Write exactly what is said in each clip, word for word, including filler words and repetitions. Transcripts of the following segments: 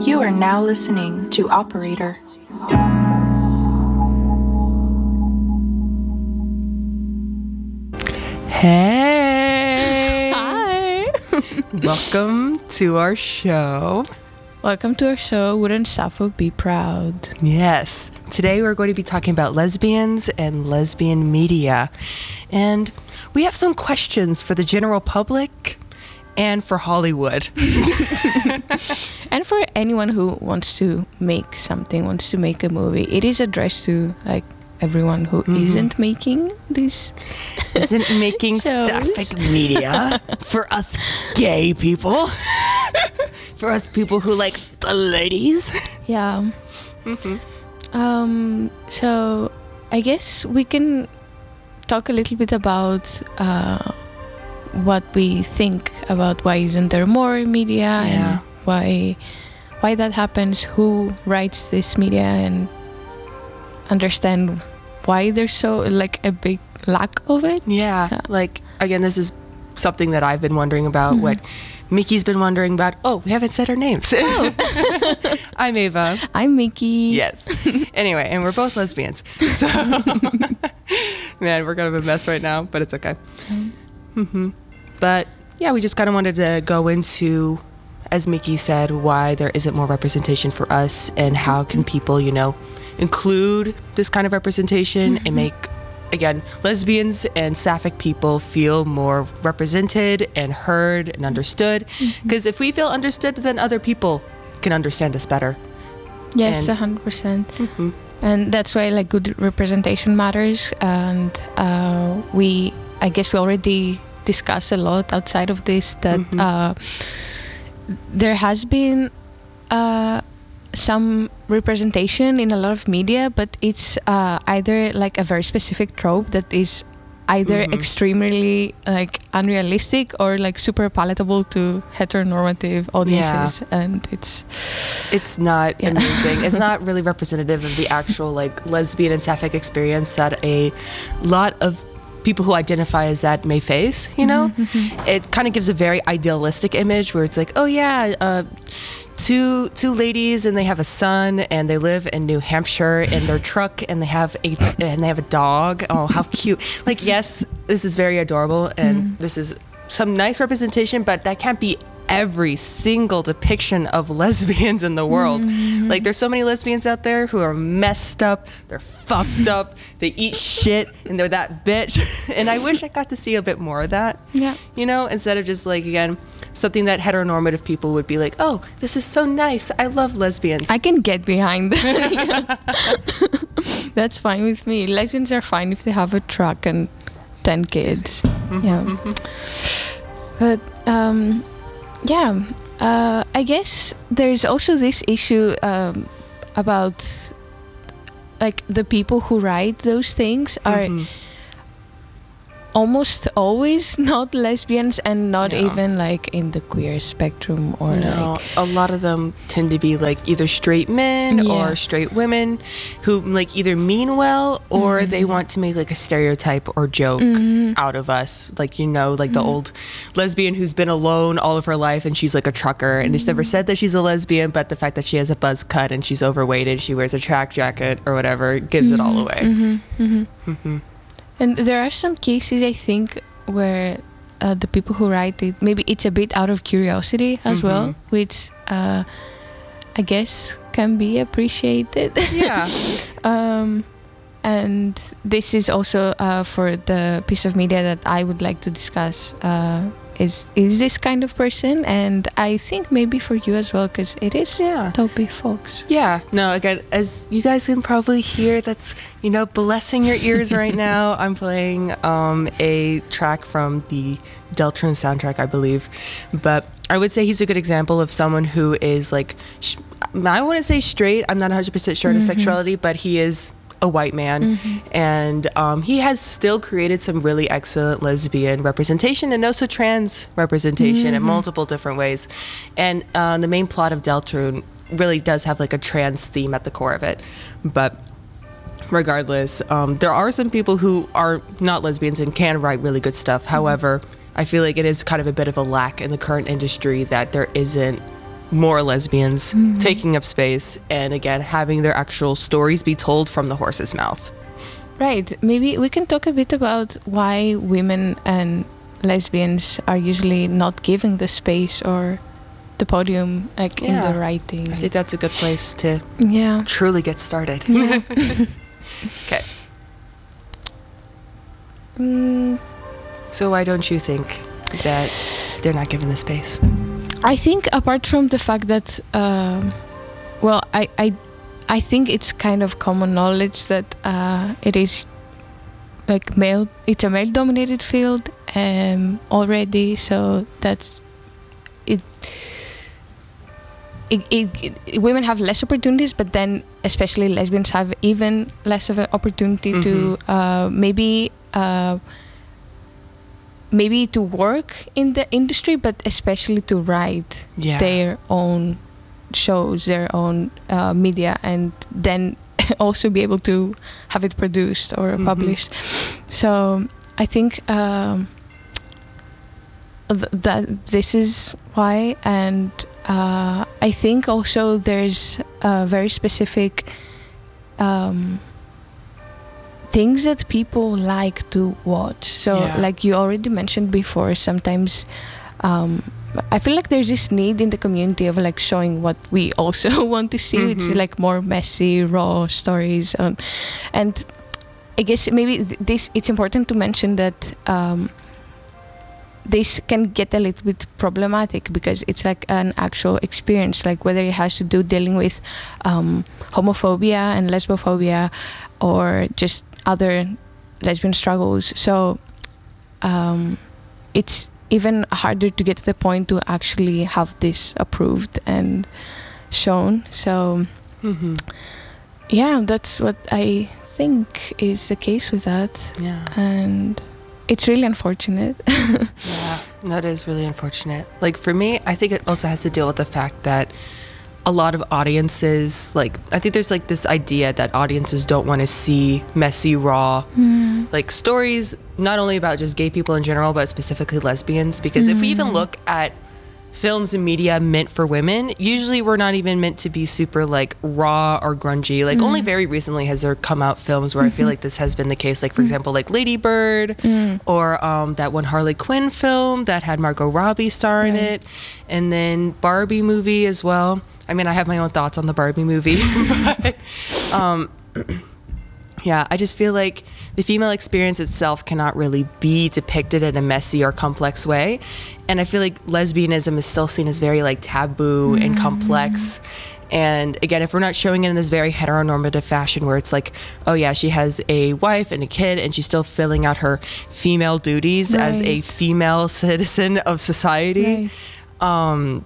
You are now listening to Operator. Hey! Hi! Welcome to our show. Welcome to our show, Wouldn't Sappho Be Proud? Yes. Today we're going to be talking about lesbians and lesbian media. And we have some questions for the general public and for Hollywood. And for anyone who wants to make something, wants to make a movie. It is addressed to like everyone who Mm-hmm. isn't making this. Isn't making Shows. sapphic media for us gay people. For us people who like the ladies. Yeah. Mm-hmm. Um, so I guess we can talk a little bit about uh, what we think about why isn't there more media Yeah. and why why that happens, who writes this media, and understand why there's so like a big lack of it. Yeah, Yeah. like again, this is something that I've been wondering about. Mhm. What Mickey's been wondering about. Oh, we haven't said our names. Oh. I'm Ava. I'm Mickey. Yes. Anyway, and we're both lesbians. So, man, we're kind of a mess right now, but it's okay. hmm But yeah, we just kind of wanted to go into, as Mickey said, why there isn't more representation for us and how can people, you know, include this kind of representation and make, again, lesbians and sapphic people feel more represented and heard and understood. Because if we feel understood, then other people can understand us better. Yes, a And- hundred percent. Mhm. And that's why like good representation matters. And uh, we, I guess, we already discussed a lot outside of this that Mhm. uh, there has been uh, some representation in a lot of media, but it's uh, either like a very specific trope that is either Mhm. extremely like unrealistic or like super palatable to heteronormative audiences, and it's It's not Yeah. amazing. It's not really representative of the actual like lesbian and sapphic experience that a lot of people who identify as that may face, you know? It kind of gives a very idealistic image where it's like, oh yeah, uh, two two ladies and they have a son and they live in New Hampshire in their truck and they have a and they have a dog. Oh, how cute. Like, yes, this is very adorable and this is some nice representation, but that can't be every single depiction of lesbians in the world. Like, there's so many lesbians out there who are messed up, they're fucked up, they eat shit, and they're that bitch. And I wish I got to see a bit more of that. Yeah. You know, instead of just like, again, something that heteronormative people would be like, oh, this is so nice. I love lesbians. I can get behind that. That's fine with me. Lesbians are fine if they have a truck and ten kids. Yeah. But um, yeah, uh, I guess there's also this issue um, about like the people who write those things are Mhm. almost always not lesbians and not Yeah. even like in the queer spectrum or No, like a lot of them tend to be like either straight men Yeah. or straight women who like either mean well or Mm-hmm. they want to make like a stereotype or joke out of us. Like, you know, like the Mm-hmm. old lesbian who's been alone all of her life and she's like a trucker and she's never Mm-hmm. said that she's a lesbian, but the fact that she has a buzz cut and she's overweight and she wears a track jacket or whatever gives it all away. Mm-hmm. And there are some cases, I think, where uh, the people who write it, maybe it's a bit out of curiosity as well, which uh, I guess can be appreciated. Yeah. um, and this is also uh, for the piece of media that I would like to discuss. Uh, is is this kind of person, and I think maybe for you as well, because it is Yeah. Toby Fox. Yeah, no, again, as you guys can probably hear, that's, you know, blessing your ears right now. I'm playing um, a track from the Deltron soundtrack, I believe. But I would say he's a good example of someone who is like, sh- I wouldn't say straight, I'm not one hundred percent sure on his sexuality, but he is a white man. And um, he has still created some really excellent lesbian representation and also trans representation in multiple different ways. And uh, the main plot of Deltron really does have like a trans theme at the core of it. But regardless, um, there are some people who are not lesbians and can write really good stuff. However, I feel like it is kind of a bit of a lack in the current industry that there isn't more lesbians Mhm. taking up space, and again having their actual stories be told from the horse's mouth. Right. Maybe we can talk a bit about why women and lesbians are usually not given the space or the podium, like in Yeah. the writing. I think that's a good place to Yeah. truly get started. Yeah. Okay. Mm, So why don't you think that they're not given the space? I think apart from the fact that, um, well, I, I, I think it's kind of common knowledge that uh, it is like male. It's a male-dominated field um, already, so that's it. It, it, it. Women have less opportunities, but then especially lesbians have even less of an opportunity Mhm. to uh, maybe. Uh, maybe to work in the industry, but especially to write Yeah. their own shows, their own uh, media, and then also be able to have it produced or Mhm. published. So I think um, th- that this is why, and uh, I think also there's a very specific um, things that people like to watch. So Yeah. like you already mentioned before, sometimes um, I feel like there's this need in the community of like showing what we also want to see. It's Mhm. like more messy, raw stories, um, and I guess maybe th- this it's important to mention that um, this can get a little bit problematic because it's like an actual experience, like whether it has to do dealing with um, homophobia and lesbophobia or just other lesbian struggles. So um, it's even harder to get to the point to actually have this approved and shown. So Mhm. yeah, that's what I think is the case with that. Yeah. And it's really unfortunate. Yeah, that is really unfortunate. Like for me, I think it also has to deal with the fact that a lot of audiences, like I think there's like this idea that audiences don't want to see messy, raw, Mm. like stories, not only about just gay people in general, but specifically lesbians. Because if we even look at films and media meant for women, usually we're not even meant to be super like raw or grungy. Like only very recently has there come out films where I feel like this has been the case. Like for example, like Lady Bird Mm. or um, that one Harley Quinn film that had Margot Robbie star in Right. it, and then Barbie movie as well. I mean, I have my own thoughts on the Barbie movie, but um, yeah, I just feel like the female experience itself cannot really be depicted in a messy or complex way. And I feel like lesbianism is still seen as very like taboo and complex. And again, if we're not showing it in this very heteronormative fashion where it's like, oh yeah, she has a wife and a kid and she's still filling out her female duties as a Right. female citizen of society, Right. um,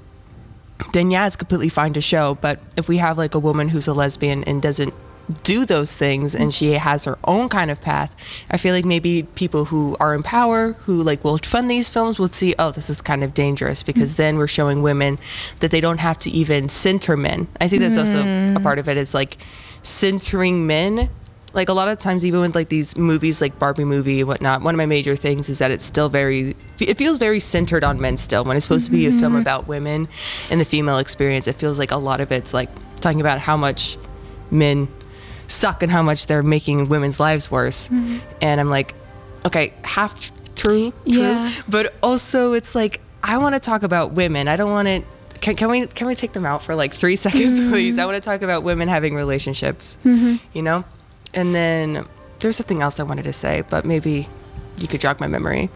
then yeah, it's completely fine to show. But if we have like a woman who's a lesbian and doesn't do those things and she has her own kind of path, I feel like maybe people who are in power, who like will fund these films, would see, oh, this is kind of dangerous because then we're showing women that they don't have to even center men. I think that's also a part of it, is like centering men. Like a lot of times, even with like these movies like Barbie movie and whatnot, one of my major things is that it's still very, it feels very centered on men still. When it's supposed to be a film about women and the female experience, it feels like a lot of it's like talking about how much men suck and how much they're making women's lives worse. Mm-hmm. And I'm like, okay, half tr- true, true. Yeah. But also it's like, I want to talk about women. I don't want to, can, can we can we take them out for like three seconds, Mm-hmm. please? I want to talk about women having relationships, Mm-hmm. you know? And then there's something else I wanted to say, but maybe you could jog my memory.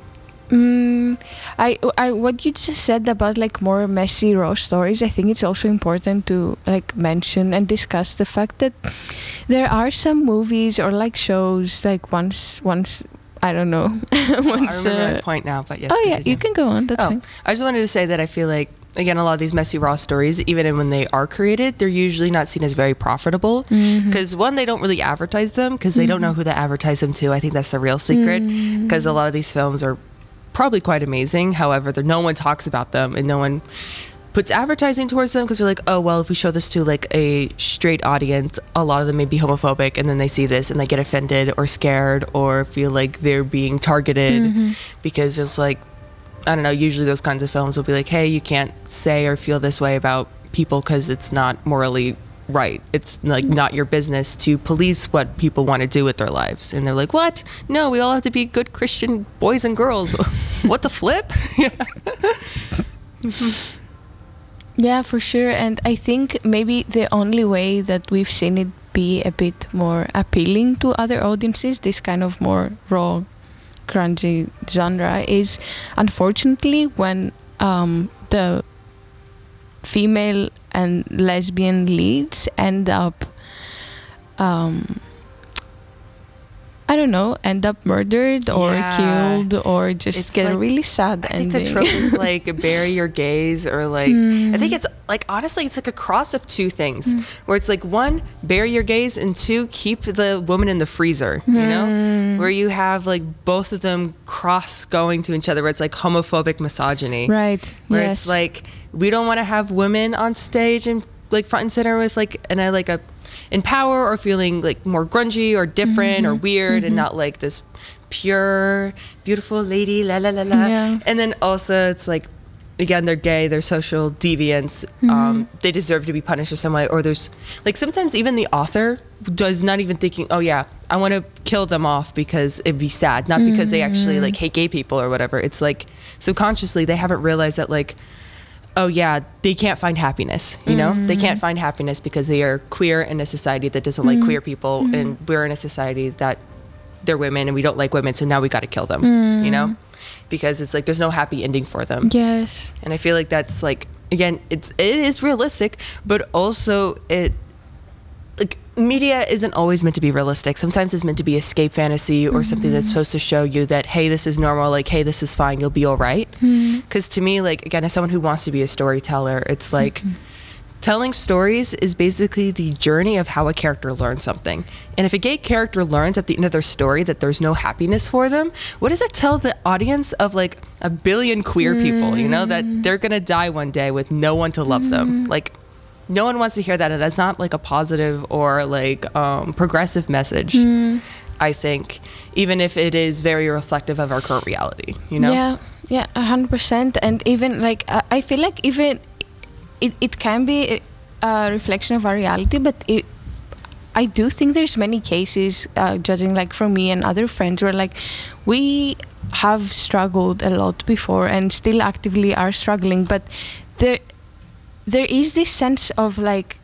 Mm, I, I, what you just said about like more messy raw stories, I think it's also important to like mention and discuss the fact that there are some movies or like shows like once, once I don't know. once, I remember my uh, point now, but yes. oh yeah, continue. you can go on. That's Oh, fine. I just wanted to say that I feel like, again, a lot of these messy raw stories, even when they are created, they're usually not seen as very profitable. Mm-hmm. Because one, they don't really advertise them because they don't know who to advertise them to. I think that's the real secret. Mm. Because a lot of these films are probably quite amazing. However, there, no one talks about them and no one puts advertising towards them because they're like, oh, well, if we show this to like a straight audience, a lot of them may be homophobic, and then they see this and they get offended or scared or feel like they're being targeted Mm-hmm. because it's like, I don't know, usually those kinds of films will be like, hey, you can't say or feel this way about people because it's not morally right. It's like not your business to police what people want to do with their lives. And they're like, what? No, we all have to be good Christian boys and girls. What the flip? Yeah, for sure. And I think maybe the only way that we've seen it be a bit more appealing to other audiences, this kind of more raw, grungy genre, is unfortunately when um, the female and lesbian leads end up um I don't know, end up murdered or Yeah. killed or just It's get a like- really sad I ending. think the trope is like bury your gays, or like I think it's like honestly it's like a cross of two things where it's like one, bury your gays, and two, keep the woman in the freezer, you know, where you have like both of them cross going to each other, where it's like homophobic misogyny, Right. where yes. it's like we don't want to have women on stage and like front and center with like and I like a in power or feeling like more grungy or different or weird and not like this pure beautiful lady la la la la. Yeah. And then also it's like again they're gay, they're social deviants, um they deserve to be punished in some way, or there's like sometimes even the author does not even thinking, oh yeah, I want to kill them off because it'd be sad, not because they actually like hate gay people or whatever. It's like subconsciously they haven't realized that like, oh yeah, they can't find happiness, you know? They can't find happiness because they are queer in a society that doesn't like queer people, and we're in a society that they're women and we don't like women, so now we got to kill them, you know? Because it's like there's no happy ending for them. Yes. And I feel like that's like, again, it's it is realistic, but also it like media isn't always meant to be realistic. Sometimes it's meant to be escape fantasy or something that's supposed to show you that, hey, this is normal, like, hey, this is fine, you'll be all right. Because to me, like, again, as someone who wants to be a storyteller, it's like telling stories is basically the journey of how a character learns something. And if a gay character learns at the end of their story that there's no happiness for them, what does that tell the audience of like a billion queer people, you know, that they're gonna die one day with no one to love them? Like, no one wants to hear that, and that's not like a positive or like um, progressive message. I think, even if it is very reflective of our current reality, you know. Yeah, yeah, a hundred percent. And even like I I feel like even it, it can be a reflection of our reality, but it, I do think there's many cases, uh, judging like from me and other friends, where like we have struggled a lot before and still actively are struggling, but there there is this sense of like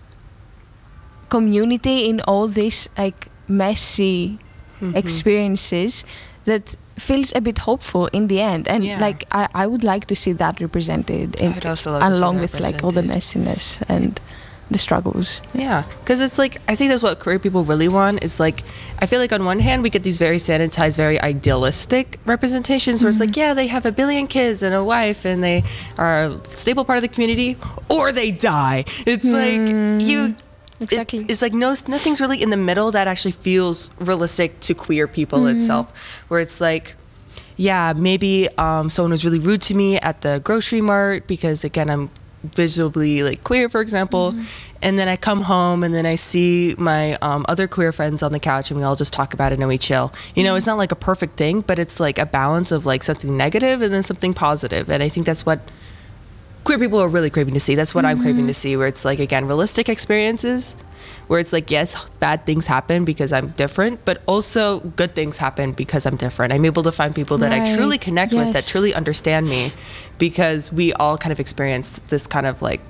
community in all these like messy experiences that feels a bit hopeful in the end. And Yeah. like I, I would like to see that represented in, I'd also love to see along that with like all the represented. messiness and the struggles. Yeah, because it's like, I think that's what queer people really want. It's like, I feel like on one hand, we get these very sanitized, very idealistic representations where it's like, yeah, they have a billion kids and a wife and they are a stable part of the community, or they die. It's like, you... Exactly. It, it's like no, nothing's really in the middle that actually feels realistic to queer people itself, where it's like, yeah, maybe um, someone was really rude to me at the grocery mart because, again, I'm visibly like queer, for example, and then I come home and then I see my um, other queer friends on the couch and we all just talk about it and we chill. You know, it's not like a perfect thing, but it's like a balance of like something negative and then something positive. And I think that's what queer people are really craving to see. That's what I'm craving to see, where it's like, again, realistic experiences where it's like, yes, bad things happen because I'm different, but also good things happen because I'm different. I'm able to find people that I Right. truly connect with, that Yes. truly understand me, because we all kind of experienced this kind of like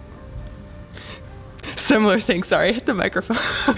similar thing. Sorry, I hit the microphone.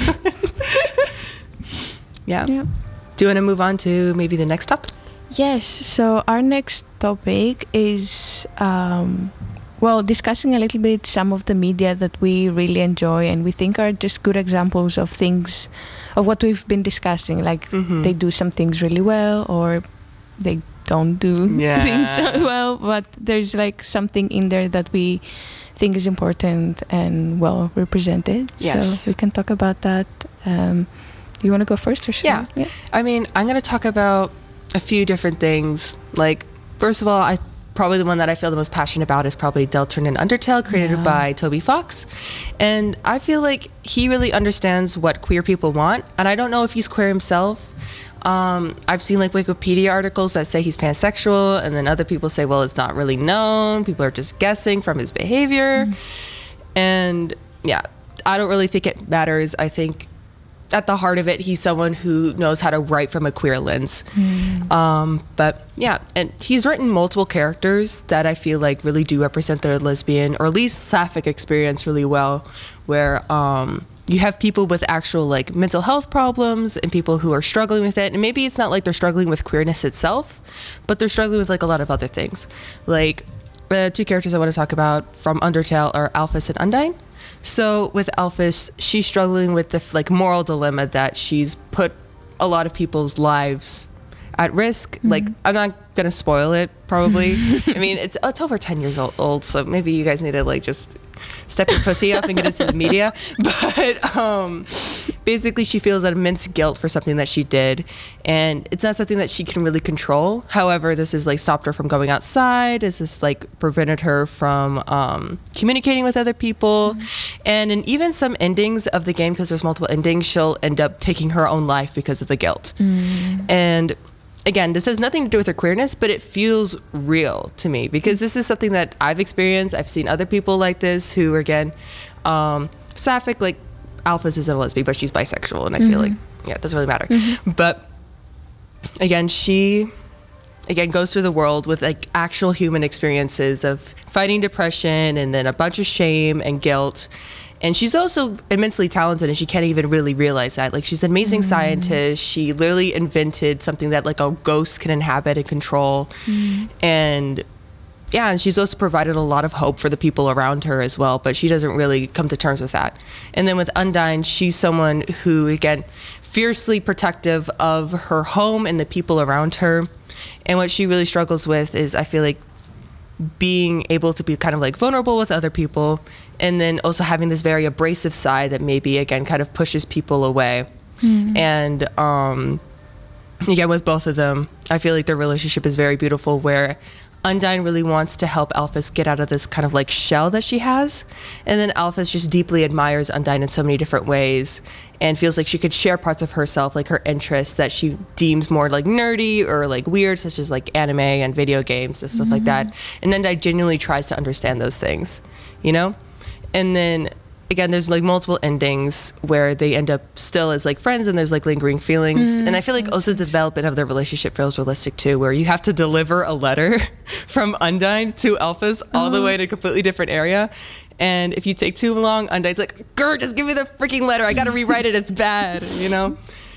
yeah. Yeah. Do you want to move on to maybe the next topic? Yes, so our next topic is, um, well, discussing a little bit some of the media that we really enjoy and we think are just good examples of things, of what we've been discussing. Like Mhm. they do some things really well or they don't do Yeah. things so well, but there's like something in there that we think is important and well represented. Yes. So we can talk about that. Um, you want to go first or should Yeah. I? Yeah. I mean, I'm going to talk about a few different things. Like, first of all, I probably the one that I feel the most passionate about is probably Deltarune and Undertale, created Yeah. by Toby Fox. And I feel like he really understands what queer people want. And I don't know if he's queer himself, Um, I've seen like Wikipedia articles that say he's pansexual, and then other people say, well, it's not really known. People are just guessing from his behavior. Mm. And yeah, I don't really think it matters. I think at the heart of it, he's someone who knows how to write from a queer lens. Mm. Um, but yeah, and he's written multiple characters that I feel like really do represent the lesbian or at least sapphic experience really well, where um, you have people with actual like mental health problems and people who are struggling with it. And maybe it's not like they're struggling with queerness itself, but they're struggling with like a lot of other things. Like the two characters I want to talk about from Undertale are Alphys and Undyne. So with Alphys, she's struggling with the like moral dilemma that she's put a lot of people's lives at risk. Mm-hmm. Like, I'm not gonna spoil it, probably. I mean, it's it's over ten years old, old, so maybe you guys need to like just step your pussy up and get into the media. But um, basically, she feels that immense guilt for something that she did, and it's not something that she can really control. However, this has like stopped her from going outside. This has like prevented her from um, communicating with other people, mm-hmm. and in even some endings of the game, because there's multiple endings, she'll end up taking her own life because of the guilt. Mm. And again, this has nothing to do with her queerness, but it feels real to me because this is something that I've experienced. I've seen other people like this who are, again, um, sapphic, like Alphys isn't a lesbian, but she's bisexual. And I mm-hmm. feel like, yeah, it doesn't really matter. Mm-hmm. But again, she, again, goes through the world with like actual human experiences of fighting depression and then a bunch of shame and guilt. And she's also immensely talented, and she can't even really realize that. Like, she's an amazing mm. scientist. She literally invented something that, like, a ghost can inhabit and control. Mm. And, yeah, and she's also provided a lot of hope for the people around her as well, but she doesn't really come to terms with that. And then with Undyne, she's someone who, again, fiercely protective of her home and the people around her. And what she really struggles with is, I feel like, being able to be kind of like vulnerable with other people, and then also having this very abrasive side that maybe again kind of pushes people away. Mm. And um again, with both of them, I feel like their relationship is very beautiful, where Undyne really wants to help Alphys get out of this kind of like shell that she has, and then Alphys just deeply admires Undyne in so many different ways and feels like she could share parts of herself, like her interests that she deems more like nerdy or like weird, such as like anime and video games and stuff mm-hmm. like that. And Undyne genuinely tries to understand those things, you know? And then again, there's like multiple endings where they end up still as like friends, and there's like lingering feelings. Mm-hmm. And I feel like also the development of their relationship feels realistic too, where you have to deliver a letter from Undyne to Alphys all the way to a completely different area. And if you take too long, Undyne's like, "Grr, just give me the freaking letter. I got to rewrite it. It's bad," you know?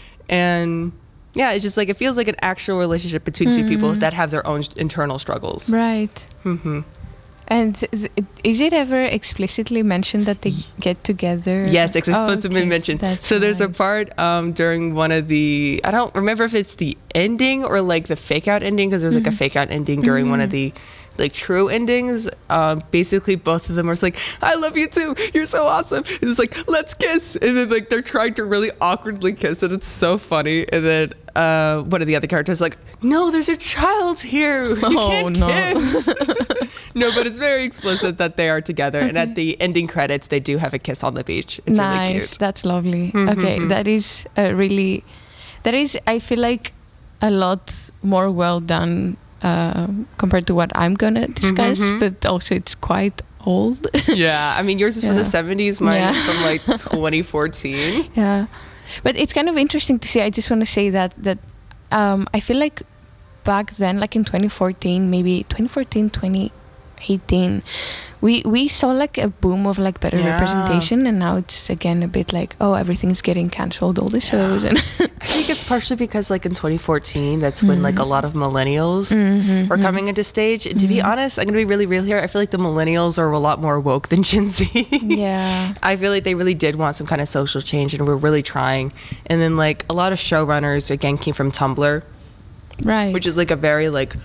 And yeah, it's just like, it feels like an actual relationship between mm-hmm. two people that have their own internal struggles. Right. Mm-hmm. And is it ever explicitly mentioned that they get together? Yes, it's oh, supposed okay. to be mentioned. That's so there's nice. a part um, during one of the, I don't remember if it's the ending or like the fake out ending, because there's like mm-hmm. a fake out ending during mm-hmm. one of the like true endings. Um, basically both of them are just like, "I love you too, you're so awesome." It's like, "Let's kiss." And then like they're trying to really awkwardly kiss, and it's so funny. And then uh, one of the other characters is like, "No, there's a child here. You oh, can't no. kiss." No, but it's very explicit that they are together. Okay. And at the ending credits, they do have a kiss on the beach. It's nice. really cute. That's lovely. Mm-hmm. Okay, that is uh, really, that is, I feel like, a lot more well done uh, compared to what I'm going to discuss, mm-hmm. but also it's quite old. Yeah, I mean, yours is yeah. from the seventies, mine yeah. is from like twenty fourteen. Yeah, but it's kind of interesting to see. I just want to say that, that um, I feel like back then, like in twenty fourteen, maybe twenty fourteen, twenty eighteen, we we saw like a boom of like better yeah. representation, and now it's again a bit like, oh, everything's getting cancelled, all the shows. Yeah. And I think it's partially because like in twenty fourteen, that's when mm-hmm. like a lot of millennials mm-hmm. were coming into stage. And to mm-hmm. be honest, I'm gonna be really real here, I feel like the millennials are a lot more woke than Gen Z. Yeah, I feel like they really did want some kind of social change, and we're really trying. And then like a lot of showrunners again came from Tumblr, right, which is like a very like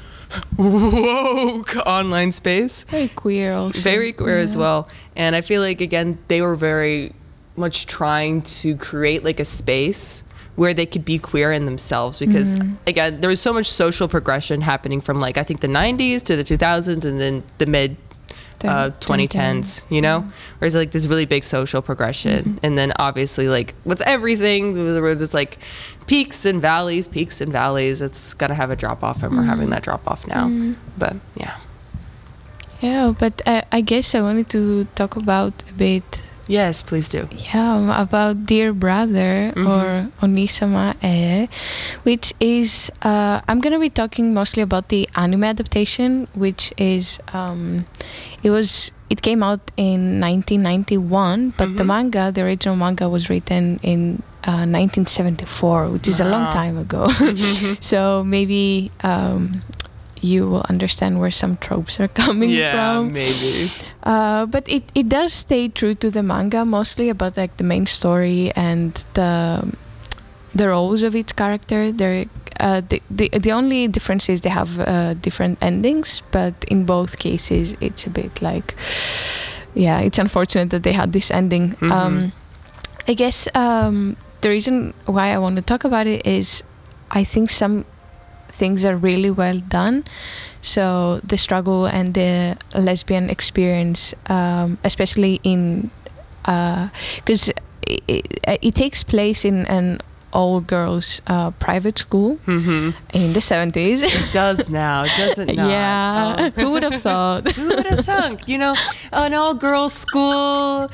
woke online space, very queer also. very queer yeah. as well. And I feel like again they were very much trying to create like a space where they could be queer in themselves, because mm. again there was so much social progression happening from like I think the nineties to the two thousands and then the mid after uh, twenty tens, you know? Mm. Whereas like this really big social progression. Mm-hmm. And then obviously like with everything, there's like peaks and valleys, peaks and valleys. It's going to have a drop off, and we're Mm. having that drop off now. Mm. But yeah. Yeah, but I, I guess I wanted to talk about a bit, Yes, please do. yeah, about Dear Brother Mhm. or Onisama E, which is, uh, I'm going to be talking mostly about the anime adaptation, which is, um, it was, it came out in nineteen ninety-one, but the Mhm. manga, the original manga was written in uh, nineteen seventy-four, which is a long Wow. time ago. So maybe um, you will understand where some tropes are coming yeah, from. maybe. Uh, but it, it does stay true to the manga, mostly about like the main story and the the roles of each character. They're, uh, the, the the only difference is they have uh, different endings, but in both cases it's a bit like, yeah, it's unfortunate that they had this ending. Mhm. Um, I guess um, the reason why I want to talk about it is I think some things are really well done. So the struggle and the lesbian experience, um, especially in, because it, it, it takes place in an all-girls uh, private school Mm-hmm. in the seventies. It does now, does it not? Yeah, Oh. who would have thought? Who would have thunk? You know, an all-girls school,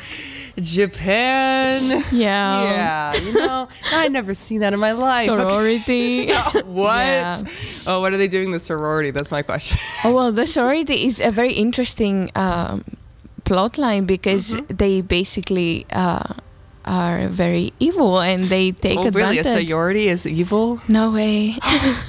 Japan. Yeah. Yeah, you know, I'd never seen that in my life. Sorority. Okay. What? Yeah. Oh, what are they doing in the sorority? That's my question. Oh, well, the sorority is a very interesting um, plot line because Mhm. they basically uh, are very evil and they take Oh, really? advantage. A sorority is evil? No way.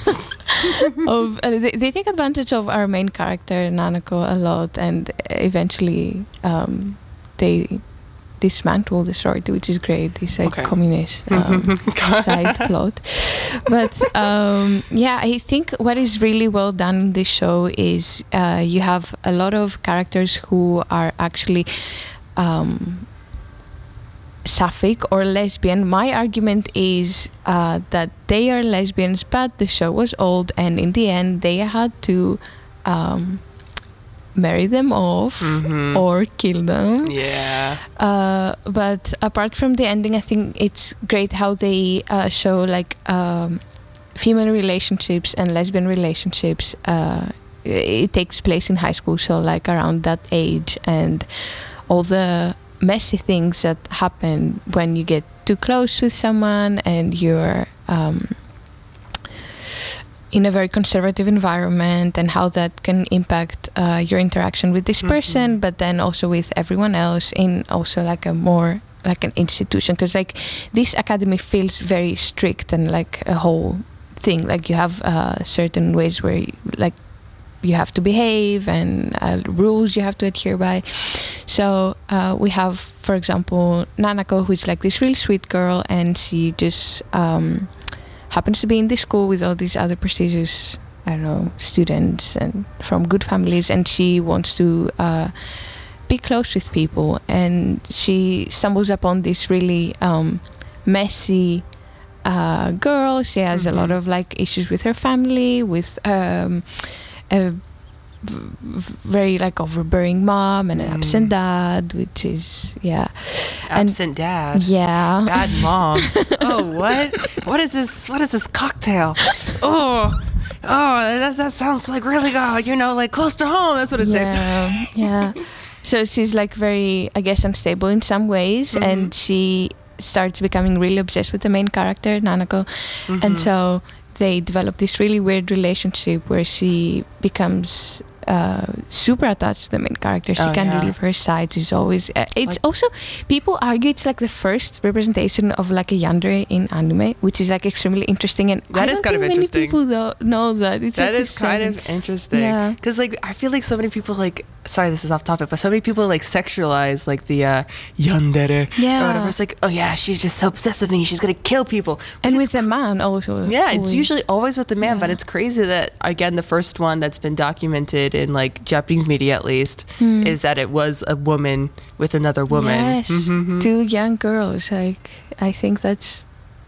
of uh, they, they take advantage of our main character Nanako a lot, and eventually um, they dismantle the sorority, which is great. It's like Okay. communist um, side plot. But um, yeah, I think what is really well done in this show is uh, you have a lot of characters who are actually um, sapphic or lesbian. My argument is uh, that they are lesbians, but the show was old, and in the end, they had to um, marry them off Mhm. or kill them. Yeah. Uh, but apart from the ending, I think it's great how they uh, show like um, female relationships and lesbian relationships. Uh, it takes place in high school, so like around that age, and all the messy things that happen when you get too close with someone and you're um, in a very conservative environment, and how that can impact uh, your interaction with this Mhm. person, but then also with everyone else in also like a more like an institution, because like this academy feels very strict and like a whole thing. Like you have uh, certain ways where you, like you have to behave and uh, rules you have to adhere by. So uh, we have, for example, Nanako, who's like this really sweet girl, and she just um, happens to be in this school with all these other prestigious, I don't know, students and from good families, and she wants to uh, be close with people, and she stumbles upon this really um, messy uh, girl. She has Mhm. a lot of like issues with her family, with um, a v- v- very like overbearing mom and an Mm. absent dad, which is yeah, And- Absent dad. yeah. Bad mom. Oh, what? What is this? What is this cocktail? Oh, oh, that, that sounds like really good. You know, like close to home. That's what it says. Yeah, yeah. So she's like very, I guess, unstable in some ways, Mhm. and she starts becoming really obsessed with the main character, Nanako. Mhm. And so they develop this really weird relationship where she becomes uh, super attached to the main character. She Oh, can't yeah. leave her side. She's always. Uh, it's Like- also, people argue it's like the first representation of like a yandere in anime, which is like extremely interesting. And That I is don't kind of think interesting. Many people though know that. It's That like is this kind setting. of interesting. Yeah. Because, like, I feel like so many people, like, sorry, this is off topic, but so many people, like, sexualize, like, the uh, yandere. Yeah. Or whatever. It's like, oh, yeah, she's just so obsessed with me. She's going to kill people. But And it's with the man also. Yeah, it's always. usually always with the man, but Yeah. it's crazy that, again, the first one that's been documented in like Japanese media at least Hmm. is that it was a woman with another woman. Yes, Mhm. two young girls. Like I think that's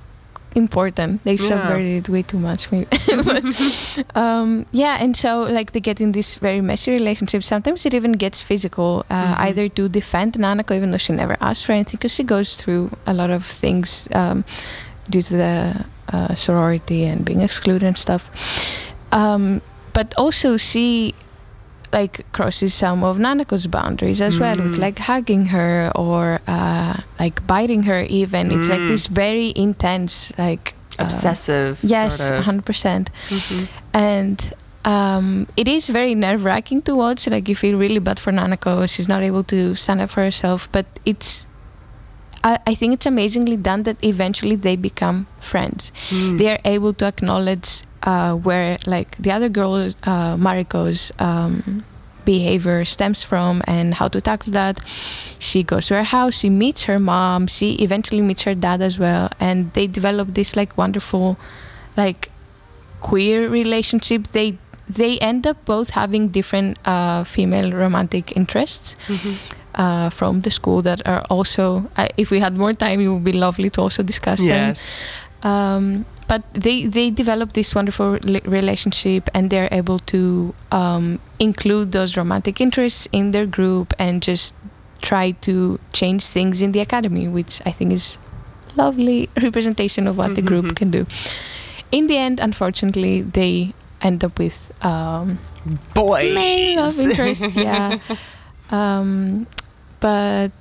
important. They Yeah. subverted it way too much, maybe. But, um, yeah, and so like they get in this very messy relationship. Sometimes it even gets physical, uh, Mhm. either to defend Nanako, even though she never asked for anything, because she goes through a lot of things um, due to the uh, sorority and being excluded and stuff. Um, but also she like crosses some of Nanako's boundaries as well, with Mm. like hugging her or uh, like biting her even. It's like Mm. this very intense like uh, Obsessive. yes, Sort of. one hundred percent. Mhm. And um, it is very nerve-wracking to watch. Like you feel really bad for Nanako. She's not able to stand up for herself, but it's I, I think it's amazingly done that eventually they become friends. Mm. They are able to acknowledge uh, where like the other girl, uh, Mariko's um, behavior stems from and how to tackle that. She goes to her house, she meets her mom, she eventually meets her dad as well, and they develop this like wonderful like queer relationship. They they end up both having different uh, female romantic interests. Mhm. Uh, from the school that are also, uh, if we had more time, it would be lovely to also discuss them. Yes. Um, but they they develop this wonderful li- relationship, and they're able to um, include those romantic interests in their group and just try to change things in the academy, which I think is lovely representation of what the group Mhm. can do. In the end, unfortunately, they end up with um, Boys. male love interest. Yeah. Um, but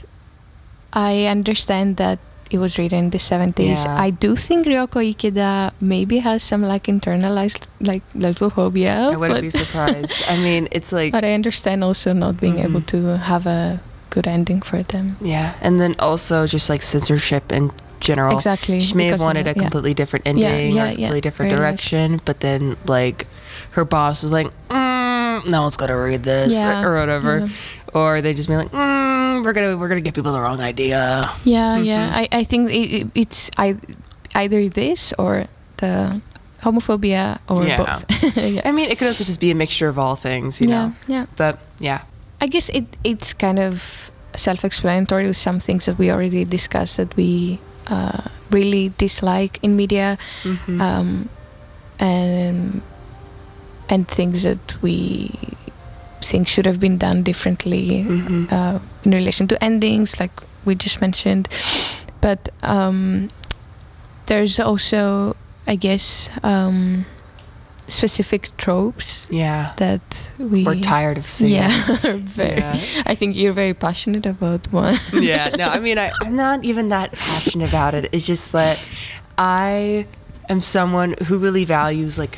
I understand that it was written in the seventies. Yeah. I do think Ryoko Ikeda maybe has some like internalized like lesbophobia. I wouldn't but, be surprised. I mean, it's like, but I understand also not being Mhm. able to have a good ending for them. yeah. And then also just like censorship in general. Exactly. She may have because of wanted that, a yeah. completely different ending yeah, or a yeah, completely different very much. direction, but then like her boss was like, mm, no one's gonna read this Yeah, or whatever, yeah. or they just be like, mm, we're gonna we're gonna give people the wrong idea. Yeah, Mhm. yeah. I, I think it, it, it's I, either this or the homophobia or Yeah. both. yeah. I mean, it could also just be a mixture of all things, you yeah, know. yeah. But yeah, I guess it it's kind of self-explanatory with some things that we already discussed that we uh, really dislike in media, Mhm. um, and and things that we think should have been done differently Mhm. uh, in relation to endings, like we just mentioned. But um, there's also, I guess, um, specific tropes yeah, that we we're tired of seeing. yeah, very. Yeah. I think you're very passionate about one. Yeah, no, I mean, I, I'm not even that passionate about it. It's just that I am someone who really values like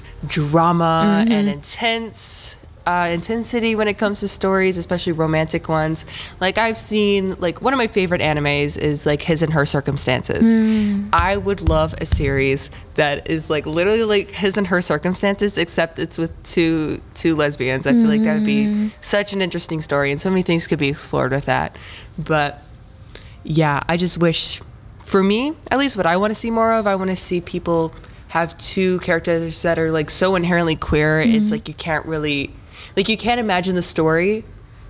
drama Mhm. and intense uh, intensity when it comes to stories, especially romantic ones. Like I've seen, like one of my favorite animes is like His and Her Circumstances. Mm. I would love a series that is like literally like His and Her Circumstances, except it's with two two lesbians. I feel like that would be such an interesting story, and so many things could be explored with that. But yeah, I just wish, for me, at least what I want to see more of, I want to see people have two characters that are like so inherently queer. It's like you can't really, like you can't imagine the story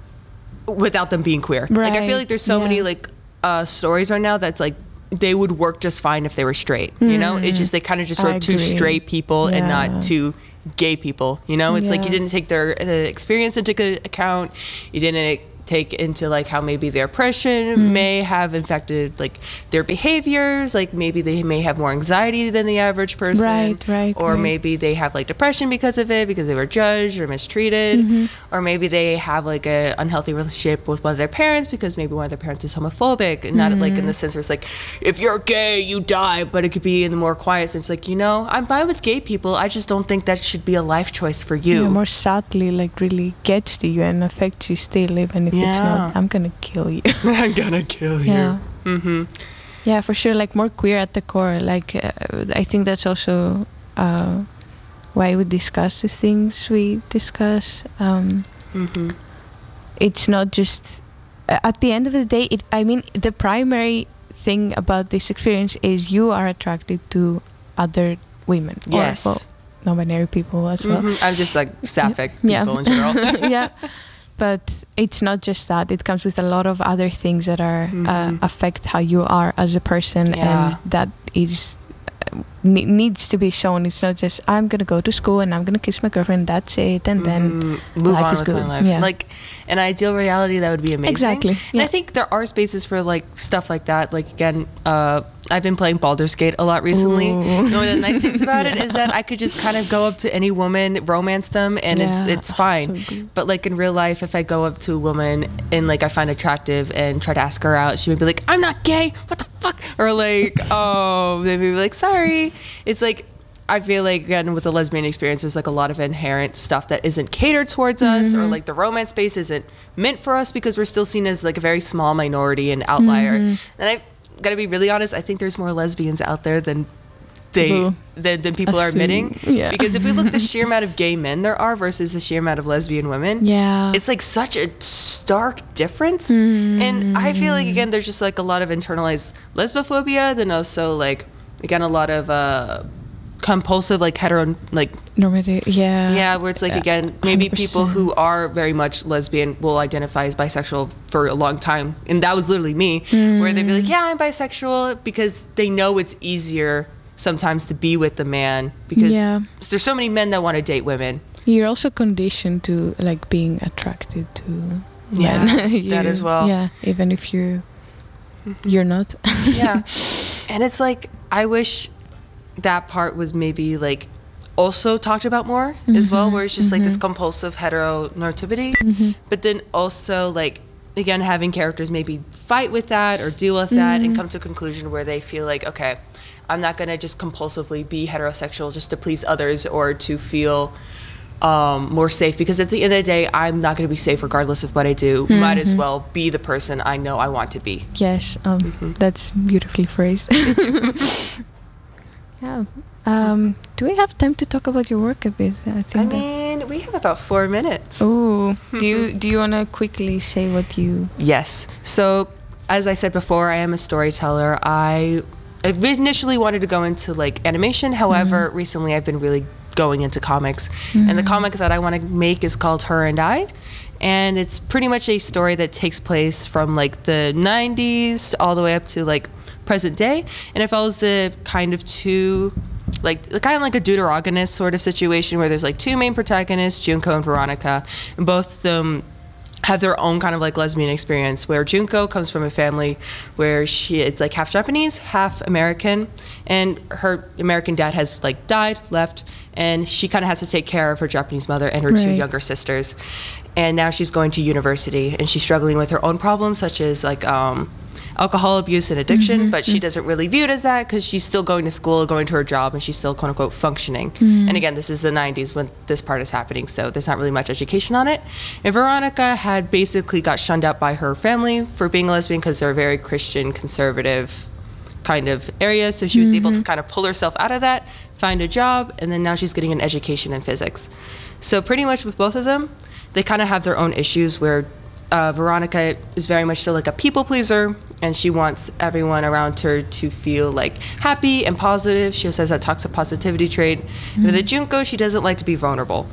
without them being queer. Like I feel Right, like there's so yeah. many like uh, stories right now that's like they would work just fine if they were straight. You know, it's just they kind of just I sort of two agree. straight people and Yeah. not two gay people. You know, it's like you Yeah. didn't take their uh, experience into c- account. You didn't take into like how maybe their oppression Hmm. may have infected like their behaviors. Like maybe they may have more anxiety than the average person, Right, right, or right. maybe they have like depression because of it, because they were judged or mistreated, Mm-hmm. or maybe they have like a unhealthy relationship with one of their parents because maybe one of their parents is homophobic, and not like Mm-hmm. in the sense where it's like if you're gay you die, but it could be in the more quiet sense, like, you know, I'm fine with gay people, I just don't think that should be a life choice for you. Yeah, more subtly, like really gets to you and affects you still, even if it's Yeah. not. I'm gonna kill you. I'm gonna kill you. Yeah. Mm-hmm. Yeah, for sure. Like more queer at the core. Like uh, I think that's also uh, why we discuss the things we discuss. Um, Mm-hmm. it's not just uh, at the end of the day. It. I mean, the primary thing about this experience is you are attracted to other women. Yes. Or, well, non-binary people as well. Mhm. I'm just like sapphic Yeah. people in general. Yeah. But it's not just that. It comes with a lot of other things that are uh, Mhm. affect how you are as a person, Yeah. and that is ne- needs to be shown. It's not just I'm gonna go to school and I'm gonna kiss my girlfriend. That's it, and then Mm, move life on is with good. my life. Yeah. Like an ideal reality, that would be amazing. Exactly, And yeah. I think there are spaces for like stuff like that. Like again, uh, I've been playing Baldur's Gate a lot recently. Ooh. You know, one of the nice things about it is that I could just kind of go up to any woman, romance them, and it's Yeah, it's fine. so good. But like in real life, if I go up to a woman and like I find attractive and try to ask her out, she would be like, "I'm not gay. What the fuck?" Or like, "Oh," they'd be like, "Sorry." It's like, I feel like again with the lesbian experience, there's like a lot of inherent stuff that isn't catered towards us, or like the romance space isn't meant for us because we're still seen as like a very small minority and outlier. And I gotta be really honest, I think there's more lesbians out there than they Boo. than, than people are Assume, admitting. yeah. Because if we look at the sheer amount of gay men there are versus the sheer amount of lesbian women, Yeah. it's like such a stark difference. And I feel like again there's just like a lot of internalized lesbophobia, then also like again a lot of uh compulsive like hetero like Normative. Yeah. yeah where it's like again maybe people one hundred percent. who are very much lesbian will identify as bisexual for a long time, and that was literally me, where they'd be like, yeah, I'm bisexual, because they know it's easier sometimes to be with the man because Yeah. there's so many men that want to date women. You're also conditioned to like being attracted to Yeah, men. that You- as well. Yeah, even if you're you're not. Yeah. And it's like I wish that part was maybe like also talked about more as well, where it's just like this compulsive heteronormativity, but then also like again having characters maybe fight with that or deal with that and come to a conclusion where they feel like, okay, I'm not going to just compulsively be heterosexual just to please others or to feel um, more safe, because at the end of the day I'm not going to be safe regardless of what I do. Might as well be the person I know I want to be. Yes, um, that's beautifully phrased. Yeah. Um, do we have time to talk about your work a bit? I I think. that- mean, we have about four minutes. Oh, do you do you want to quickly say what you? Yes. So, as I said before, I am a storyteller. I initially wanted to go into like animation. However, recently I've been really going into comics. And the comic that I want to make is called Her and I. And it's pretty much a story that takes place from like the nineties all the way up to like present day. And it follows the kind of two, like kind of like a deuterogonist sort of situation where there's like two main protagonists, Junko and Veronica, and both of them have their own kind of like lesbian experience, where Junko comes from a family where she it's like half Japanese, half American, and her American dad has like died, left, and she kind of has to take care of her Japanese mother and her two Right. younger sisters. And now she's going to university and she's struggling with her own problems, such as like um, alcohol abuse and addiction, but she doesn't really view it as that because she's still going to school, going to her job, and she's still quote unquote functioning. And again, this is the nineties when this part is happening, so there's not really much education on it. And Veronica had basically got shunned out by her family for being a lesbian because they're a very Christian, conservative kind of area, so she was able to kind of pull herself out of that, find a job, and then now she's getting an education in physics. So pretty much with both of them, they kind of have their own issues where uh, Veronica is very much still like a people pleaser, and she wants everyone around her to feel like happy and positive. She also has that toxic positivity trait. And with the Junko, she doesn't like to be vulnerable.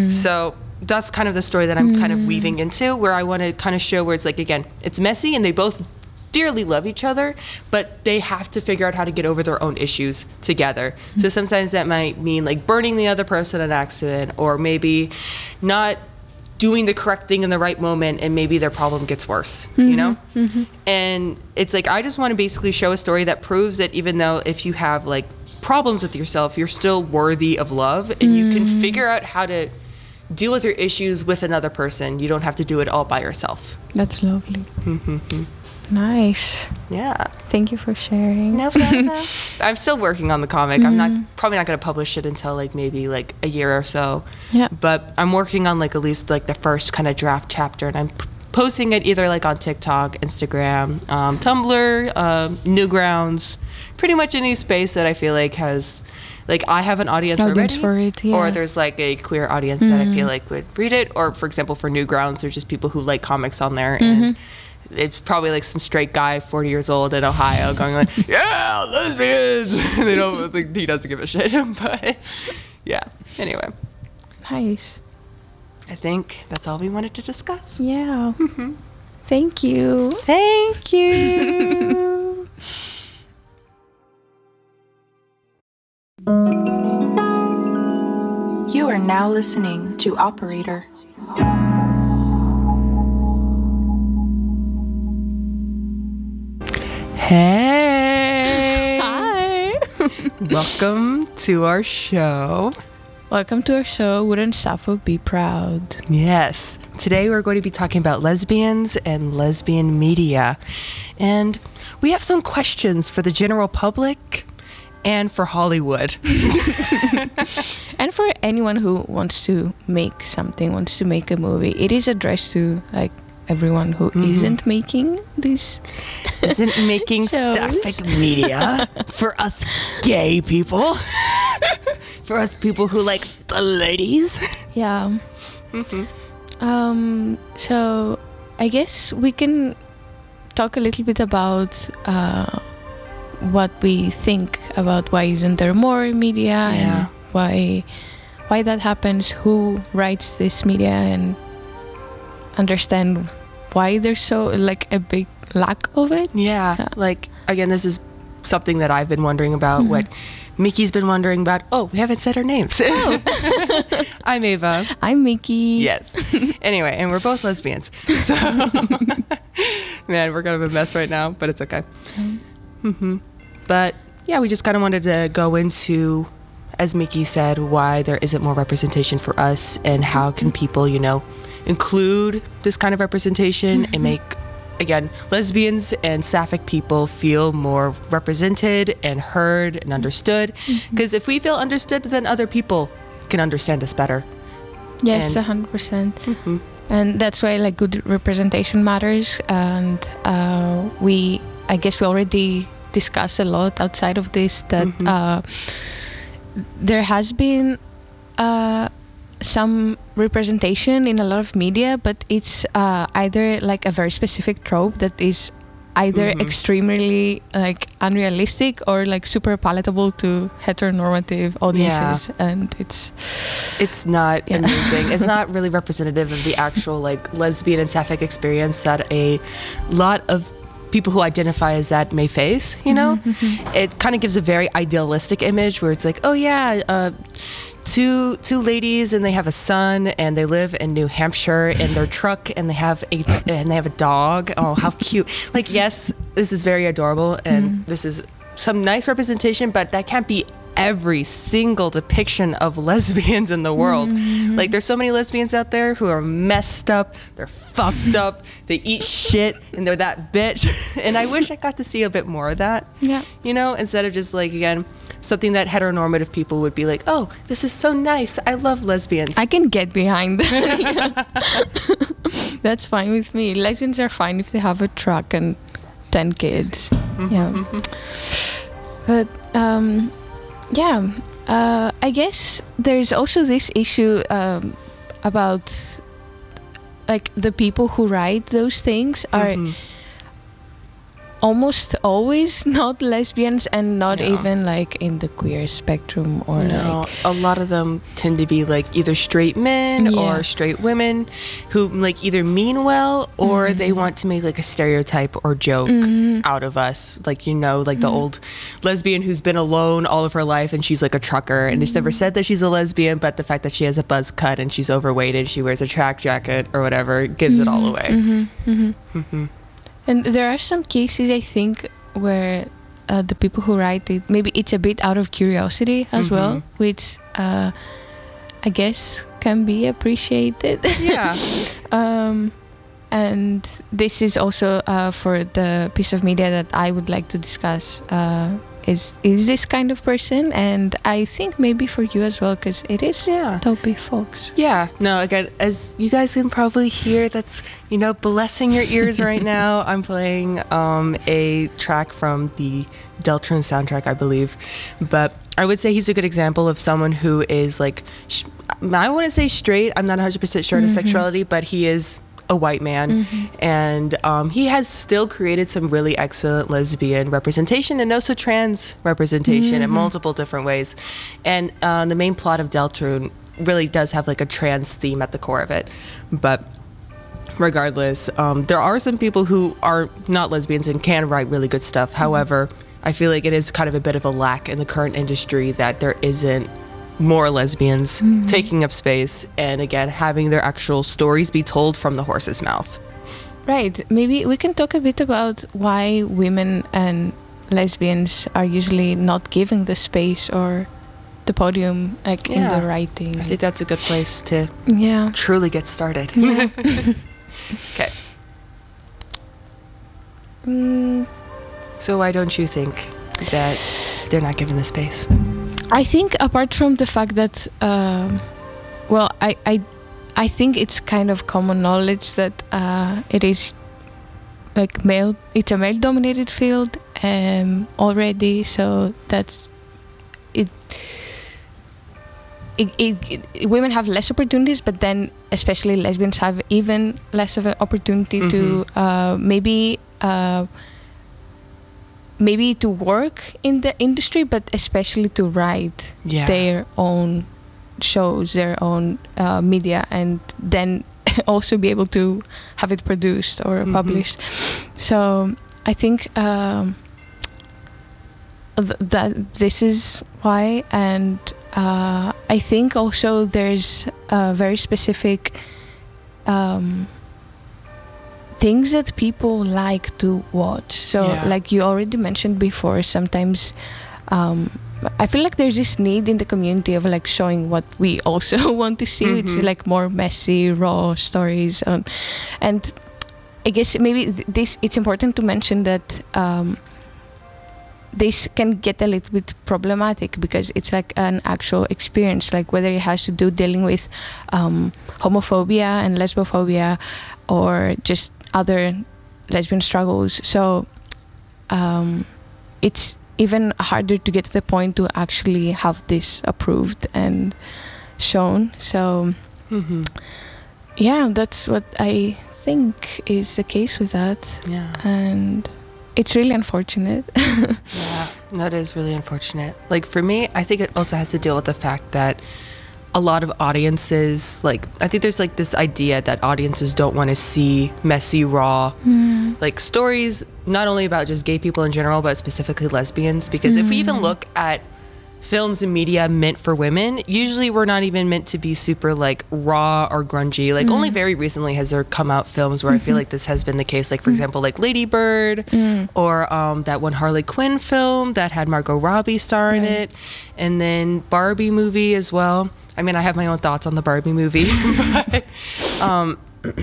So that's kind of the story that I'm kind of weaving into, where I want to kind of show where it's like, again, it's messy and they both dearly love each other, but they have to figure out how to get over their own issues together. So sometimes that might mean like burning the other person in an accident, or maybe not doing the correct thing in the right moment, and maybe their problem gets worse, you know? And it's like, I just want to basically show a story that proves that even though if you have like problems with yourself, you're still worthy of love, and you can figure out how to deal with your issues with another person. You don't have to do it all by yourself. That's lovely. Nice. Yeah. Thank you for sharing. No problem. I'm still working on the comic. I'm not probably not going to publish it until like maybe like a year or so. Yeah. But I'm working on like at least like the first kind of draft chapter, and I'm p- posting it either like on TikTok, Instagram, um, Tumblr, um, Newgrounds, pretty much any space that I feel like has, like I have an audience, Audience already, for it, yeah. or there's like a queer audience that I feel like would read it, or for example for Newgrounds, there's just people who like comics on there, and it's probably like some straight guy, forty years old in Ohio, going like, "Yeah, lesbians." They don't think he doesn't give a shit, but yeah. Anyway, Nice. I think that's all we wanted to discuss. Yeah. Thank you. Thank you. now listening to Operator. Hey! Hi! Welcome to our show. Welcome to our show, Wouldn't Sappho Be Proud? Yes. Today we're going to be talking about lesbians and lesbian media. And we have some questions for the general public and for Hollywood. And for anyone who wants to make something, wants to make a movie, it is addressed to like everyone who Mhm. isn't making this. Isn't making Shows. sapphic media for us gay people. For us people who like the ladies. Yeah. Mhm. Um, so I guess we can talk a little bit about uh, what we think about why isn't there more media Yeah. and why why that happens, who writes this media, and understand why there's so like a big lack of it. Yeah. Yeah. Like, again, this is something that I've been wondering about, what Mickey's been wondering about. Oh, we haven't said our names. I'm Ava. I'm Mickey. Yes. Anyway, and we're both lesbians. So, man, we're kind of a mess right now, but it's okay. hmm But yeah, we just kind of wanted to go into, as Mickey said, why there isn't more representation for us and how can people, you know, include this kind of representation and make, again, lesbians and sapphic people feel more represented and heard and understood. Because if we feel understood, then other people can understand us better. Yes, And- a hundred percent. Mm-hmm. And that's why like good representation matters. And uh, we, I guess, we already discussed a lot outside of this that Mhm. uh, there has been uh, some representation in a lot of media, but it's uh, either like a very specific trope that is either Mhm. extremely like unrealistic or like super palatable to heteronormative audiences. And it's It's not Yeah. amazing. It's not really representative of the actual like lesbian and sapphic experience that a lot of people who identify as that may face, you know? It kind of gives a very idealistic image where it's like, oh yeah, uh, two two ladies and they have a son and they live in New Hampshire in their truck and they have a and they have a dog. Oh, how cute. Like, yes, this is very adorable and this is some nice representation, but that can't be every single depiction of lesbians in the world. Like, there's so many lesbians out there who are messed up, they're fucked up, they eat shit, and they're that bitch. And I wish I got to see a bit more of that. Yeah. You know, instead of just like, again, something that heteronormative people would be like, oh, this is so nice, I love lesbians. I can get behind that. That's fine with me. Lesbians are fine if they have a truck and ten kids. Yeah. But um, yeah, uh, I guess there's also this issue um, about like the people who write those things are Mhm. almost always not lesbians and not No. even like in the queer spectrum or No, like a lot of them tend to be like either straight men Yeah. or straight women who like either mean well or Mm-hmm. they want to make like a stereotype or joke out of us. Like, you know, like Mm-hmm. the old lesbian who's been alone all of her life and she's like a trucker and she's Mm-hmm. never said that she's a lesbian, but the fact that she has a buzz cut and she's overweight and she wears a track jacket or whatever gives it all away. Mm-hmm. And there are some cases, I think, where uh, the people who write it, maybe it's a bit out of curiosity as well, Mhm. which uh, I guess can be appreciated. Yeah. um, and this is also uh, for the piece of media that I would like to discuss. Uh, is is this kind of person, and I think maybe for you as well, because it is Yeah. Toby Fox. Yeah, no, again, as you guys can probably hear, that's, you know, blessing your ears right now. I'm playing um, a track from the Deltrune soundtrack, I believe. But I would say he's a good example of someone who is like, sh- I wouldn't say straight, I'm not one hundred percent sure on his sexuality, but he is a white man. And um, he has still created some really excellent lesbian representation and also trans representation in multiple different ways. And uh, the main plot of Deltrune really does have like a trans theme at the core of it. But regardless, um, there are some people who are not lesbians and can write really good stuff. However, I feel like it is kind of a bit of a lack in the current industry that there isn't more lesbians mm-hmm. taking up space, and again having their actual stories be told from the horse's mouth. Right. Maybe we can talk a bit about why women and lesbians are usually not given the space or the podium, like yeah. in the writing. I think that's a good place to yeah. truly get started. Yeah. Okay. Mm. So why don't you think that they're not given the space? I think apart from the fact that, um, well, I, I, I think it's kind of common knowledge that uh, it is like male. It's a male-dominated field um, already, so that's it. It, it, it. Women have less opportunities, but then especially lesbians have even less of an opportunity mm-hmm. to uh, maybe. Uh, maybe to work in the industry, but especially to write yeah. their own shows, their own uh, media, and then also be able to have it produced or mm-hmm. published. So I think um, th- that this is why, and uh, I think also there's a very specific um, things that people like to watch. So yeah. like you already mentioned before, sometimes um, I feel like there's this need in the community of like showing what we also want to see. Mm-hmm. It's like more messy, raw stories. Um, and I guess maybe th- this it's important to mention that um, this can get a little bit problematic because it's like an actual experience, like whether it has to do dealing with um, homophobia and lesbophobia or just other lesbian struggles. So um, it's even harder to get to the point to actually have this approved and shown. So mm-hmm. yeah, that's what I think is the case with that. Yeah. And it's really unfortunate. Yeah, that is really unfortunate. Like for me, I think it also has to deal with the fact that a lot of audiences, like, I think there's like this idea that audiences don't want to see messy, raw, mm. like stories, not only about just gay people in general, but specifically lesbians. Because mm. if we even look at films and media meant for women, usually we're not even meant to be super like raw or grungy. Like mm. only very recently has there come out films where mm-hmm. I feel like this has been the case. Like for mm. example, like Lady Bird mm. or um, that one Harley Quinn film that had Margot Robbie star in right. it. And then Barbie movie as well. I mean, I have my own thoughts on the Barbie movie, but um,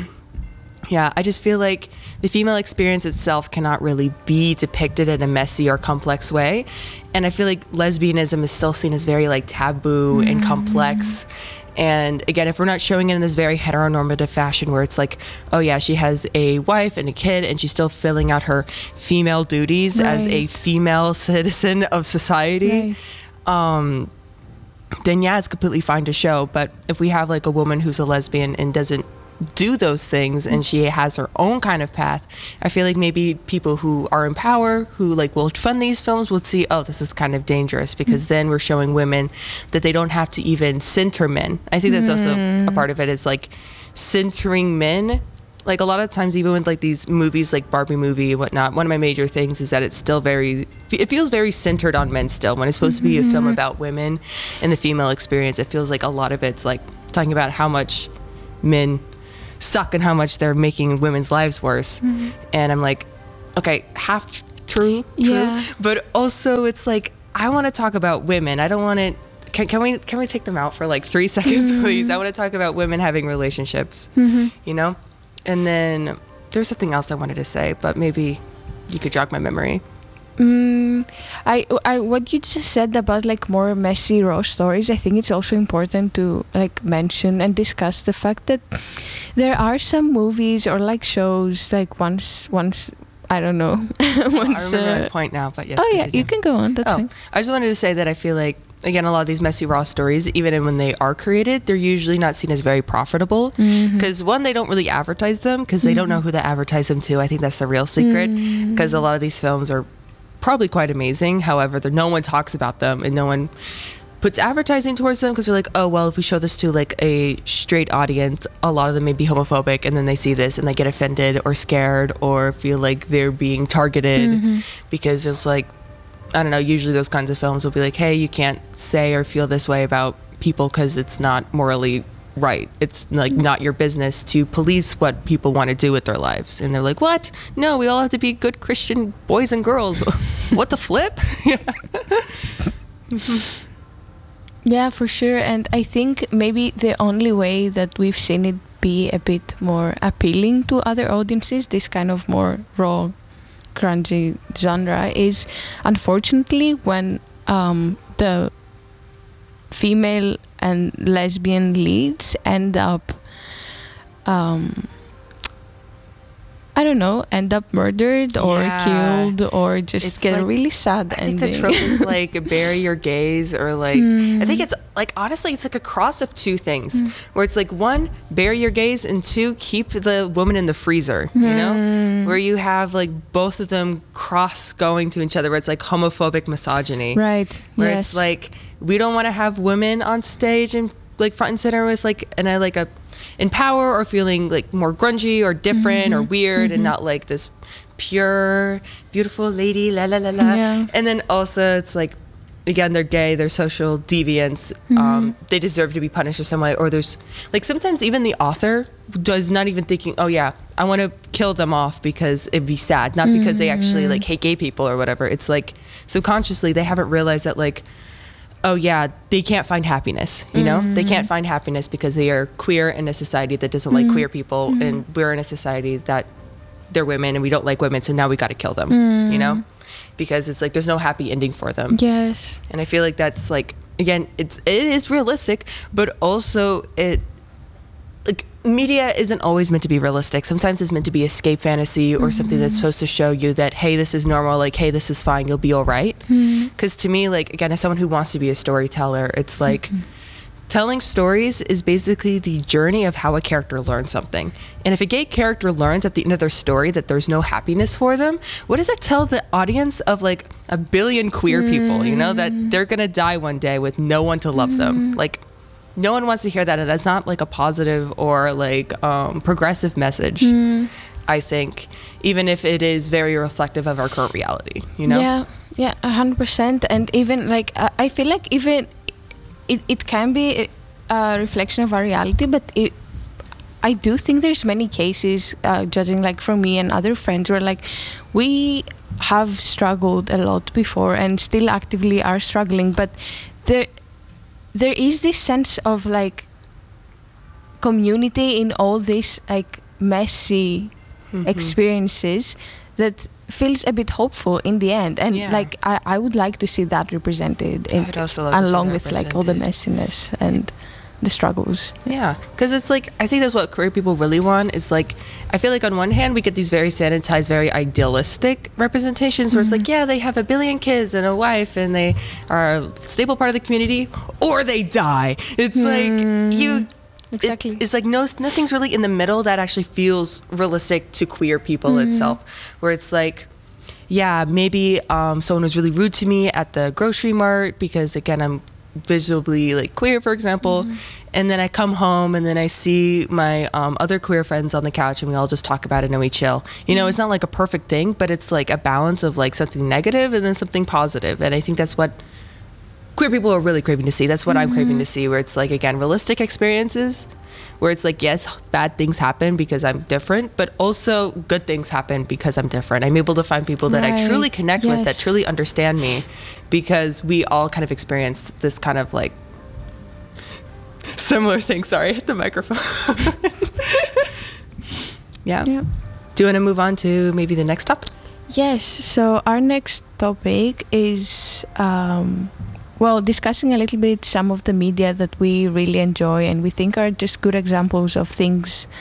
yeah, I just feel like the female experience itself cannot really be depicted in a messy or complex way. And I feel like lesbianism is still seen as very like taboo mm-hmm. and complex. And again, if we're not showing it in this very heteronormative fashion where it's like, oh yeah, she has a wife and a kid and she's still filling out her female duties right. as a female citizen of society. Right. Um, then yeah, it's completely fine to show. But if we have like a woman who's a lesbian and doesn't do those things and she has her own kind of path, I feel like maybe people who are in power, who like will fund these films, would see, oh, this is kind of dangerous because mm. then we're showing women that they don't have to even center men. I think that's mm. also a part of it, is like centering men. Like a lot of times, even with like these movies like Barbie movie and whatnot, one of my major things is that it's still very, it feels very centered on men still. When it's supposed mm-hmm. to be a film about women and the female experience, it feels like a lot of it's like talking about how much men suck and how much they're making women's lives worse. Mm-hmm. And I'm like, okay, half tr- true, true. Yeah. But also it's like, I want to talk about women. I don't want to, can, can we can we take them out for like three seconds, mm-hmm. please? I want to talk about women having relationships, mm-hmm. you know? And then there's something else I wanted to say, but maybe you could jog my memory. Mm, I, I, what you just said about like more messy, raw stories, I think it's also important to like mention and discuss the fact that there are some movies or like shows like once, once I don't know. once, oh, I remember uh, my point now, but yes. Oh continue. yeah, you can go on. That's oh, fine. I just wanted to say that I feel like, again, a lot of these messy, raw stories, even when they are created, they're usually not seen as very profitable. Because mm-hmm. one, they don't really advertise them because they mm-hmm. don't know who to advertise them to. I think that's the real secret. Because mm-hmm. a lot of these films are probably quite amazing. However, no one talks about them and no one puts advertising towards them because they're like, oh, well, if we show this to like a straight audience, a lot of them may be homophobic, and then they see this and they get offended or scared or feel like they're being targeted mm-hmm. because it's like, I don't know, usually those kinds of films will be like, hey, you can't say or feel this way about people because it's not morally right. It's like not your business to police what people want to do with their lives. And they're like, what? No, we all have to be good Christian boys and girls. What the flip? Yeah. Yeah, for sure. And I think maybe the only way that we've seen it be a bit more appealing to other audiences, this kind of more raw, grungy genre, is unfortunately when um, the female and lesbian leads end up um, I don't know, end up murdered or Yeah. killed or just It's get a like- really sad I think ending. the trope is like bury your gays or like I think it's like honestly it's like a cross of two things where it's like one, bury your gays, and two, keep the woman in the freezer, you know, where you have like both of them cross going to each other where it's like homophobic misogyny, Right. where yes. it's like we don't want to have women on stage and like front and center with like and I like a in power or feeling like more grungy or different or weird and not like this pure beautiful lady la la la la. Yeah. And then also it's like again they're gay, they're social deviants, um, they deserve to be punished in some way, or there's like sometimes even the author does not even thinking, oh yeah, I want to kill them off because it'd be sad, not because they actually like hate gay people or whatever. It's like subconsciously they haven't realized that like, oh yeah, they can't find happiness, you know? They can't find happiness because they are queer in a society that doesn't like queer people, and we're in a society that they're women and we don't like women, so now we got to kill them, you know? Because it's like there's no happy ending for them. Yes. And I feel like that's like again, it's it is realistic, but also it like media isn't always meant to be realistic. Sometimes it's meant to be escape fantasy or something that's supposed to show you that hey, this is normal, like hey, this is fine, you'll be all right. Because to me, like again, as someone who wants to be a storyteller, it's like telling stories is basically the journey of how a character learns something. And if a gay character learns at the end of their story that there's no happiness for them, what does that tell the audience of like a billion queer people, you know, that they're going to die one day with no one to love them? Like, no one wants to hear that. And that's not like a positive or like um, progressive message, I think, even if it is very reflective of our current reality, you know? Yeah, yeah, a hundred percent. And even like I I feel like even it, it can be a reflection of our reality, but it, I do think there's many cases, uh, judging like from me and other friends, where like we have struggled a lot before and still actively are struggling, but there there is this sense of like community in all these like messy experiences that feels a bit hopeful in the end, and Yeah. like I, I would like to see that represented in, I'd also love to see along that with like all the represented. messiness and the struggles. Yeah, because it's like I think that's what queer people really want. Is like I feel like on one hand we get these very sanitized, very idealistic representations where it's like yeah they have a billion kids and a wife and they are a stable part of the community, or they die. It's like you. it- Exactly. it's like no nothing's really in the middle that actually feels realistic to queer people itself. Where it's like. Yeah, maybe um, someone was really rude to me at the grocery mart because again I'm visibly like queer, for example, and then I come home and then I see my um, other queer friends on the couch and we all just talk about it and we chill. You know, it's not like a perfect thing, but it's like a balance of like something negative and then something positive. And I think that's what queer people are really craving to see. That's what I'm craving to see, where it's like again realistic experiences where it's like yes, bad things happen because I'm different, but also good things happen because I'm different. I'm able to find people that I Right. truly connect with, that Yes. truly understand me, because we all kind of experience this kind of like similar thing. Sorry, I hit the microphone. yeah. Yeah. Do you want to move on to maybe the next topic? Yes, so our next topic is, um, well, discussing a little bit some of the media that we really enjoy and we think are just good examples of things